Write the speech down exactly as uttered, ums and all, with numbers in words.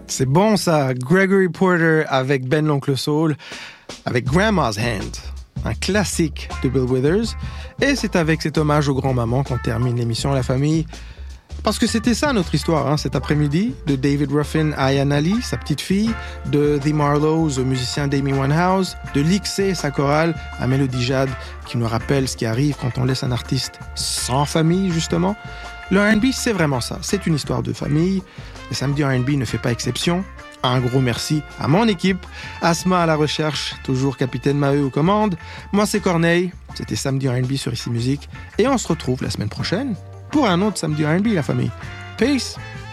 C'est bon ça, Gregory Porter avec Ben l'Oncle Soul, avec Grandma's Hand, un classique de Bill Withers. Et c'est avec cet hommage aux grands-mamans qu'on termine l'émission La Famille. Parce que c'était ça notre histoire, hein, cet après-midi, de David Ruffin à Ayaan Ali, sa petite fille, de The Marlows au musicien Amy Winehouse, de Lixé, sa chorale, à Melody Jade, qui nous rappelle ce qui arrive quand on laisse un artiste sans famille, justement. Le R and B, c'est vraiment ça, c'est une histoire de famille. Le Samedi R and B ne fait pas exception. Un gros merci à mon équipe, Asma à la recherche, toujours capitaine Maheu aux commandes. Moi, c'est Corneille, c'était Samedi R and B sur Ici Musique, et on se retrouve la semaine prochaine pour un autre Samedi R and B, la famille. Peace!